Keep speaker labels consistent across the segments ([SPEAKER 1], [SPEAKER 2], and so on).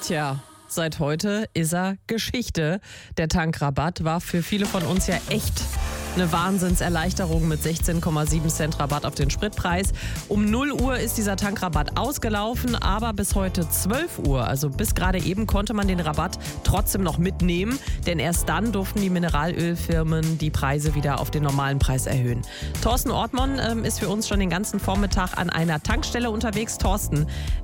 [SPEAKER 1] Tja, seit heute ist er Geschichte. Der Tankrabatt war für viele von uns ja echt eine Wahnsinnserleichterung mit 16,7 Cent Rabatt auf den Spritpreis. Um 0 Uhr ist dieser Tankrabatt ausgelaufen, aber bis heute 12 Uhr, also bis gerade eben, konnte man den Rabatt trotzdem noch mitnehmen, denn erst dann durften die Mineralölfirmen die Preise wieder auf den normalen Preis erhöhen. Thorsten Ortmann ist für uns schon den ganzen Vormittag an einer Tankstelle unterwegs. Thorsten,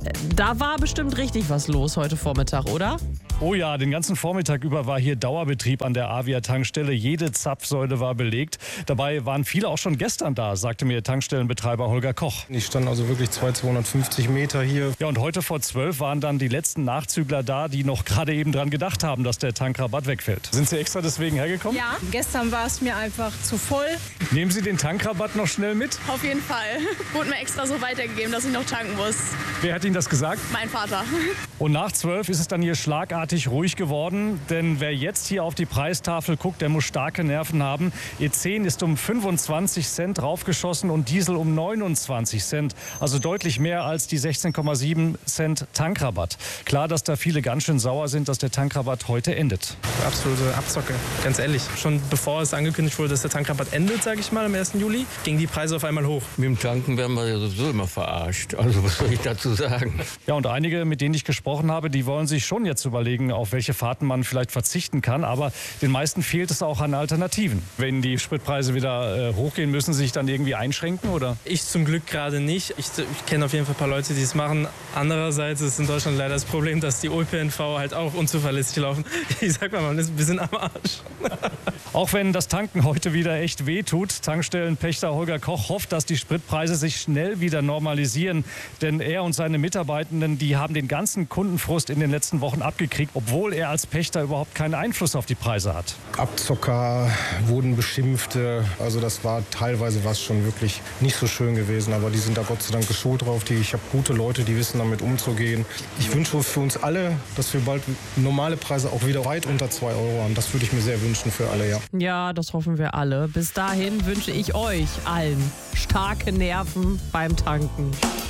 [SPEAKER 1] da war bestimmt richtig was los heute Vormittag, oder?
[SPEAKER 2] Oh ja, den ganzen Vormittag über war hier Dauerbetrieb an der Avia-Tankstelle. Jede Zapfsäule war belegt. Dabei waren viele auch schon gestern da, sagte mir Tankstellenbetreiber Holger Koch.
[SPEAKER 3] Ich stand also wirklich 250 Meter hier.
[SPEAKER 2] Ja, und heute vor 12 waren dann die letzten Nachzügler da, die noch gerade eben dran gedacht haben, dass der Tankrabatt wegfällt. Sind Sie extra deswegen hergekommen?
[SPEAKER 4] Ja, gestern war es mir einfach zu voll.
[SPEAKER 2] Nehmen Sie den Tankrabatt noch schnell mit?
[SPEAKER 4] Auf jeden Fall. Wurde mir extra so weitergegeben, dass ich noch tanken muss.
[SPEAKER 2] Wer hat Ihnen das gesagt?
[SPEAKER 4] Mein Vater.
[SPEAKER 2] Und nach 12 ist es dann hier schlagartig ruhig geworden, denn wer jetzt hier auf die Preistafel guckt, der muss starke Nerven haben. E10 ist um 25 Cent draufgeschossen und Diesel um 29 Cent, also deutlich mehr als die 16,7 Cent Tankrabatt. Klar, dass da viele ganz schön sauer sind, dass der Tankrabatt heute endet.
[SPEAKER 5] Absolute Abzocke, ganz ehrlich. Schon bevor es angekündigt wurde, dass der Tankrabatt endet, sage ich mal, am 1. Juli, gingen die Preise auf einmal hoch.
[SPEAKER 6] Mit dem Tanken werden wir ja sowieso immer verarscht. Also was soll ich dazu sagen?
[SPEAKER 2] Ja, und einige, mit denen ich gesprochen habe, die wollen sich schon jetzt überlegen, auf welche Fahrten man vielleicht verzichten kann. Aber den meisten fehlt es auch an Alternativen. Wenn die Spritpreise wieder hochgehen, müssen sie sich dann irgendwie einschränken, oder?
[SPEAKER 5] Ich zum Glück gerade nicht. Ich kenne auf jeden Fall ein paar Leute, die es machen. Andererseits ist in Deutschland leider das Problem, dass die ÖPNV halt auch unzuverlässig laufen. Ich sag mal, man ist ein bisschen am Arsch.
[SPEAKER 2] Auch wenn das Tanken heute wieder echt wehtut, Tankstellenpächter Holger Koch hofft, dass die Spritpreise sich schnell wieder normalisieren. Denn er und seine Mitarbeitenden, die haben den ganzen Kundenfrust in den letzten Wochen abgekriegt, obwohl er als Pächter überhaupt keinen Einfluss auf die Preise hat.
[SPEAKER 3] Abzocker wurden beschimpft. Also das war teilweise was schon wirklich nicht so schön gewesen. Aber die sind da Gott sei Dank geschult drauf. Ich habe gute Leute, die wissen damit umzugehen. Ich wünsche für uns alle, dass wir bald normale Preise auch wieder weit unter 2 Euro haben. Das würde ich mir sehr wünschen für alle, ja.
[SPEAKER 1] Ja, das hoffen wir alle. Bis dahin wünsche ich euch allen starke Nerven beim Tanken.